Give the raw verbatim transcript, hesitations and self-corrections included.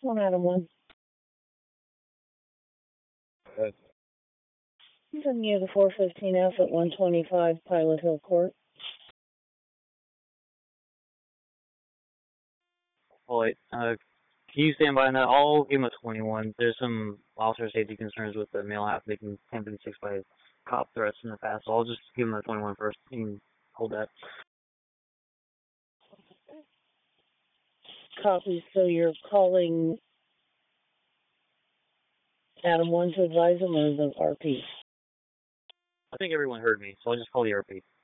One Adam one. Good. Sending you the four fifteen F at one twenty-five Pilot Hill Court. Oh, wait, uh, can you stand by on that? I'll give him a twenty-one. There's some officer safety concerns with the male athlete in ten fifty-six by cop threats in the past, so I'll just give him a twenty-one first. You can hold that. Copy. So you're calling Adam one to advise him or the R P? I think everyone heard me, so I'll just call the R P.